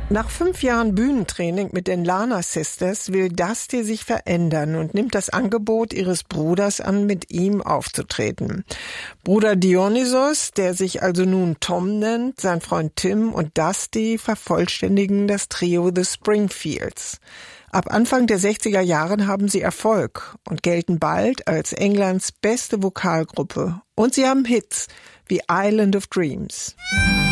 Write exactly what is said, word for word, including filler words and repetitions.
Nach fünf Jahren Bühnentraining mit den Lana Sisters will Dusty sich verändern und nimmt das Angebot ihres Bruders an, mit ihm aufzutreten. Bruder Dionysos, der sich also nun Tom nennt, sein Freund Tim und Dusty vervollständigen das Trio The Springfields. Ab Anfang der sechziger Jahren haben sie Erfolg und gelten bald als Englands beste Vokalgruppe. Und sie haben Hits wie Island of Dreams.